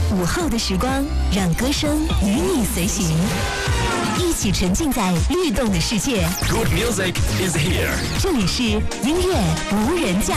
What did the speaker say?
午后的时光，让歌声与你随行，一起沉浸在律动的世界。 Good music is here. 这里是音乐无人驾